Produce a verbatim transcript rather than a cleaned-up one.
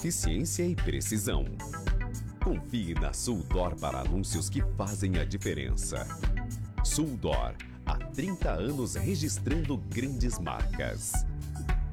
eficiência e precisão. Confie na Suldor para anúncios que fazem a diferença. Suldor, há trinta anos registrando grandes marcas.